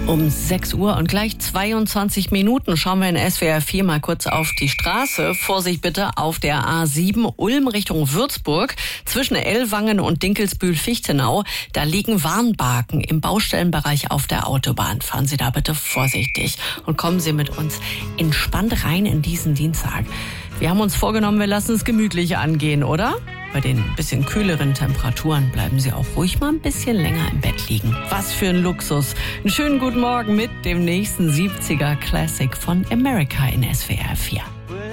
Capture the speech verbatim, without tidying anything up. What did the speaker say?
Um sechs Uhr und gleich zweiundzwanzig Minuten schauen wir in S W R vier mal kurz auf die Straße. Vorsicht bitte auf der A sieben Ulm Richtung Würzburg. Zwischen Ellwangen und Dinkelsbühl-Fichtenau, da liegen Warnbarken im Baustellenbereich auf der Autobahn. Fahren Sie da bitte vorsichtig und kommen Sie mit uns entspannt rein in diesen Dienstag. Wir haben uns vorgenommen, wir lassen es gemütlich angehen, oder? Bei den bisschen kühleren Temperaturen bleiben Sie auch ruhig mal ein bisschen länger im Bett liegen. Was für ein Luxus. Einen schönen guten Morgen mit dem nächsten siebziger Classic von America in S W R vier.